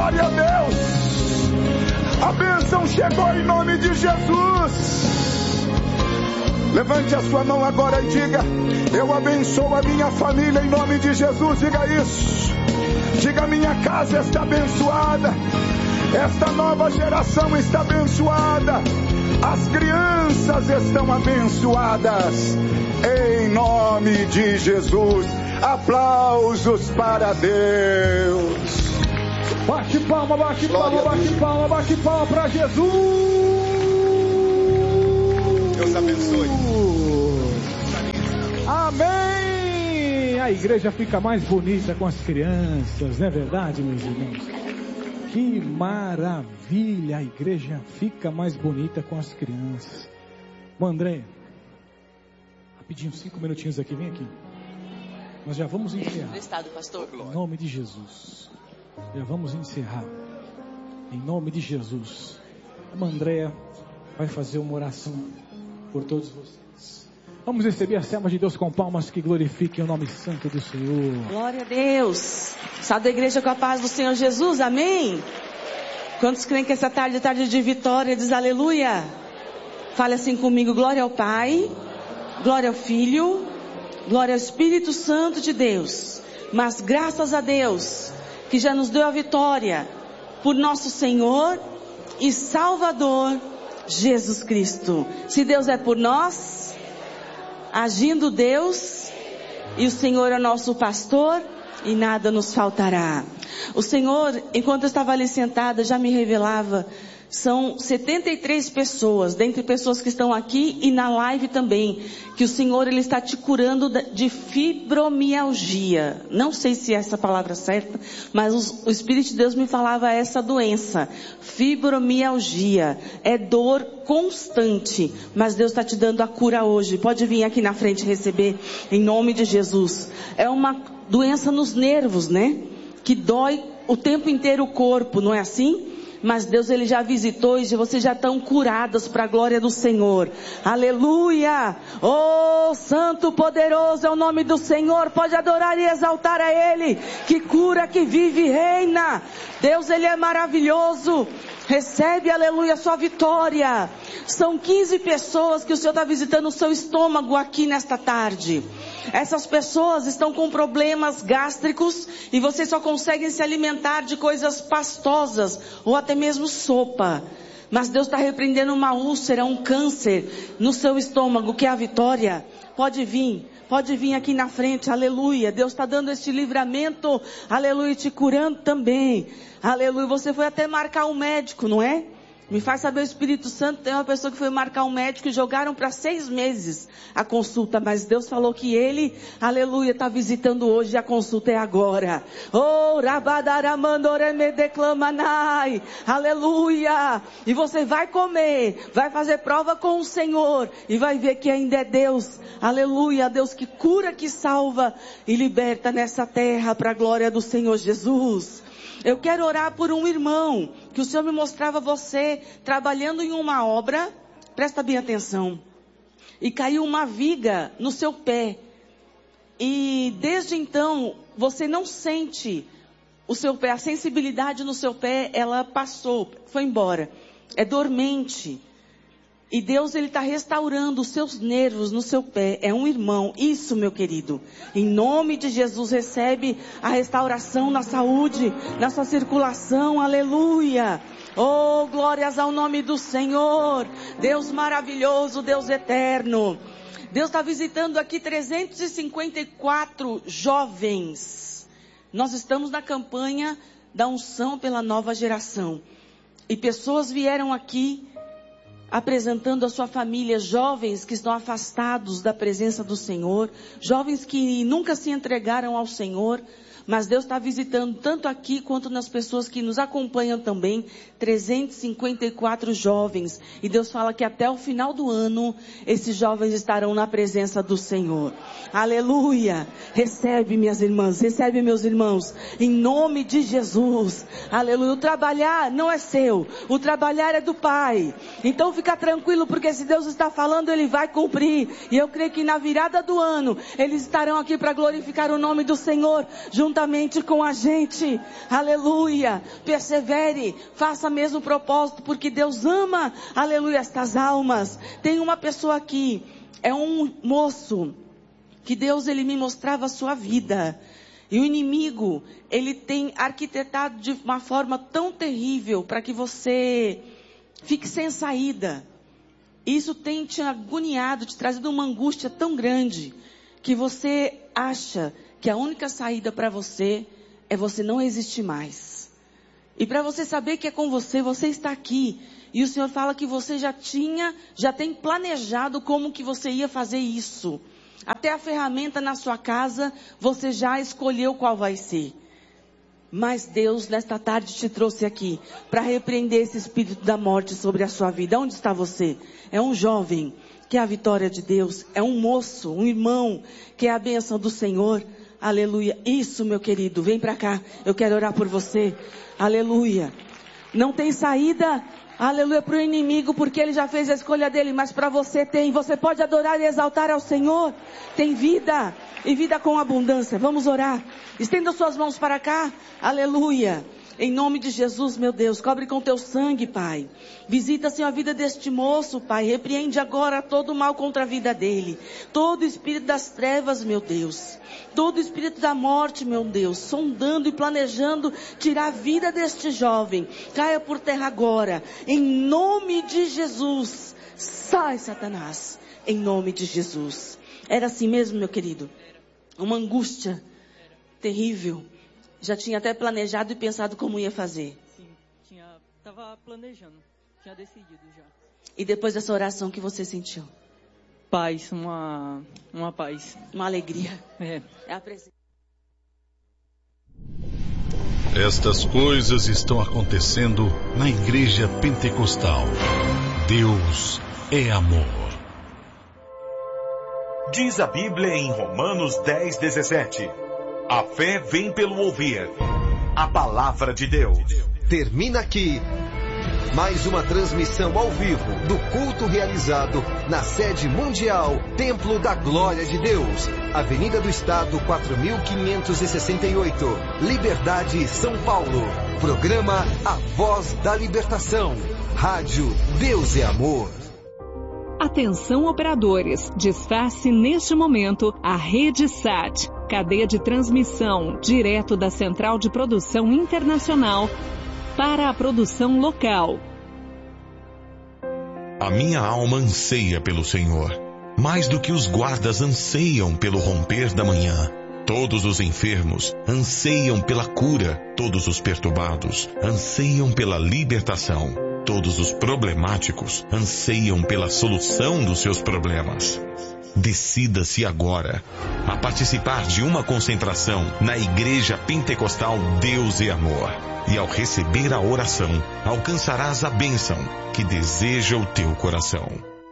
Glória a Deus. A bênção chegou em nome de Jesus. Levante a sua mão agora e diga: eu abençoo a minha família em nome de Jesus. Diga isso. Diga: minha casa está abençoada. Esta nova geração está abençoada. As crianças estão abençoadas. Em nome de Jesus. Aplausos para Deus. Bate palma, bate palma, bate palma, bate palma para Jesus. Deus abençoe. Amém. A igreja fica mais bonita com as crianças, não é verdade, meus irmãos? Que maravilha, a igreja fica mais bonita com as crianças. Bom, André, rapidinho, 5 minutinhos aqui, vem aqui. Nós já vamos encerrar. Em nome de Jesus. Já vamos encerrar. Em nome de Jesus. A Andréia vai fazer uma oração por todos vocês. Vamos receber as servas de Deus com palmas que glorifiquem o nome santo do Senhor. Glória a Deus. Salve a igreja com a paz do Senhor Jesus, amém? Quantos creem que essa tarde é tarde de vitória? Diz aleluia. Fale assim comigo: glória ao Pai, glória ao Filho, glória ao Espírito Santo de Deus. Mas graças a Deus que já nos deu a vitória por nosso Senhor e Salvador Jesus Cristo. Se Deus é por nós, agindo Deus, e o Senhor é nosso pastor, e nada nos faltará. O Senhor, enquanto eu estava ali sentada, já me revelava. São 73 pessoas, dentre pessoas que estão aqui e na live também, que o Senhor, Ele está te curando de fibromialgia. Não sei se é essa palavra certa, mas o Espírito de Deus me falava essa doença. Fibromialgia. É dor constante, mas Deus está te dando a cura hoje. Pode vir aqui na frente receber, em nome de Jesus. É uma doença nos nervos, né? Que dói o tempo inteiro o corpo, não é assim? Mas Deus, Ele já visitou e vocês já estão curadas para a glória do Senhor. Aleluia! Oh, santo, poderoso é o nome do Senhor. Pode adorar e exaltar a Ele, que cura, que vive e reina. Deus, Ele é maravilhoso. Recebe, aleluia, a sua vitória. São 15 pessoas que o Senhor está visitando o seu estômago aqui nesta tarde. Essas pessoas estão com problemas gástricos e vocês só conseguem se alimentar de coisas pastosas ou até mesmo sopa. Mas Deus está repreendendo uma úlcera, um câncer no seu estômago, que é a vitória. Pode vir aqui na frente, aleluia. Deus está dando este livramento, aleluia, te curando também. Aleluia, você foi até marcar um médico, não é? Me faz saber, o Espírito Santo, tem uma pessoa que foi marcar um médico e jogaram para 6 meses a consulta, mas Deus falou que Ele, aleluia, está visitando hoje e a consulta é agora. Oh, rabadaramandoreme declamanai, aleluia. E você vai comer, vai fazer prova com o Senhor e vai ver que ainda é Deus, aleluia, Deus que cura, que salva e liberta nessa terra para a glória do Senhor Jesus. Eu quero orar por um irmão, que o Senhor me mostrava você trabalhando em uma obra, presta bem atenção, e caiu uma viga no seu pé, e desde então, você não sente o seu pé, a sensibilidade no seu pé, ela passou, foi embora, é dormente. E Deus, Ele está restaurando os seus nervos no seu pé. É um irmão. Isso, meu querido. Em nome de Jesus, recebe a restauração na saúde, na sua circulação. Aleluia. Oh, glórias ao nome do Senhor. Deus maravilhoso, Deus eterno. Deus está visitando aqui 354 jovens. Nós estamos na campanha da unção pela nova geração. E pessoas vieram aqui apresentando a sua família, jovens que estão afastados da presença do Senhor, jovens que nunca se entregaram ao Senhor, mas Deus está visitando tanto aqui quanto nas pessoas que nos acompanham também, 354 jovens, e Deus fala que até o final do ano, esses jovens estarão na presença do Senhor. Aleluia! Recebe, minhas irmãs, recebe, meus irmãos, em nome de Jesus. Aleluia! O trabalhar não é seu, o trabalhar é do Pai. Então fica tranquilo, porque se Deus está falando, Ele vai cumprir. E eu creio que na virada do ano, eles estarão aqui para glorificar o nome do Senhor, juntamente juntamente com a gente. Aleluia. Persevere, faça mesmo o propósito, porque Deus ama, aleluia, estas almas. Tem uma pessoa aqui, é um moço, que Deus, ele me mostrava a sua vida. E o inimigo, ele tem arquitetado de uma forma tão terrível para que você fique sem saída. Isso tem te agoniado, te trazido uma angústia tão grande, que você acha que a única saída para você é você não existir mais. E para você saber que é com você, você está aqui. E o Senhor fala que você já tem planejado como que você ia fazer isso. Até a ferramenta na sua casa, você já escolheu qual vai ser. Mas Deus, nesta tarde, te trouxe aqui para repreender esse espírito da morte sobre a sua vida. Onde está você? É um jovem, que é a vitória de Deus. É um moço, um irmão, que é a bênção do Senhor. Aleluia. Isso, meu querido, vem para cá. Eu quero orar por você. Aleluia. Não tem saída, aleluia, para o inimigo, porque ele já fez a escolha dele, mas para você tem. Você pode adorar e exaltar ao Senhor. Tem vida, e vida com abundância. Vamos orar. Estenda suas mãos para cá. Aleluia. Em nome de Jesus, meu Deus, cobre com teu sangue, Pai. Visita, Senhor, a vida deste moço, Pai. Repreende agora todo o mal contra a vida dele. Todo espírito das trevas, meu Deus. Todo espírito da morte, meu Deus. Sondando e planejando tirar a vida deste jovem. Caia por terra agora. Em nome de Jesus. Sai, Satanás. Em nome de Jesus. Era assim mesmo, meu querido? Uma angústia terrível. Já tinha até planejado e pensado como ia fazer. Sim, estava planejando, tinha decidido já. E depois dessa oração, que você sentiu? Paz, uma paz. Uma alegria. É a presença. Estas coisas estão acontecendo na Igreja Pentecostal. Deus é amor. Diz a Bíblia em Romanos 10:17. A fé vem pelo ouvir a palavra de Deus. Termina aqui mais uma transmissão ao vivo do culto realizado na sede mundial Templo da Glória de Deus, Avenida do Estado 4568, Liberdade, São Paulo. Programa A Voz da Libertação. Rádio Deus é Amor. Atenção, operadores, desface neste momento a Rede Sat, cadeia de transmissão direto da Central de Produção Internacional para a produção local. A minha alma anseia pelo Senhor, mais do que os guardas anseiam pelo romper da manhã. Todos os enfermos anseiam pela cura, todos os perturbados anseiam pela libertação. Todos os problemáticos anseiam pela solução dos seus problemas. Decida-se agora a participar de uma concentração na Igreja Pentecostal Deus e Amor. E ao receber a oração, alcançarás a bênção que deseja o teu coração.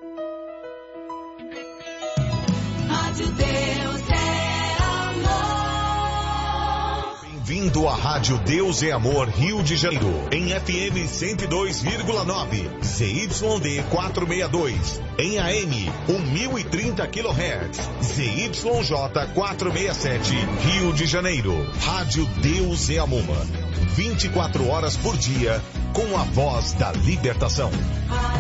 Bem-vindo à Rádio Deus é Amor, Rio de Janeiro, em FM 102,9, ZYD 462, em AM 1030 kHz, ZYJ 467, Rio de Janeiro. Rádio Deus é Amor, 24 horas por dia, com a voz da libertação.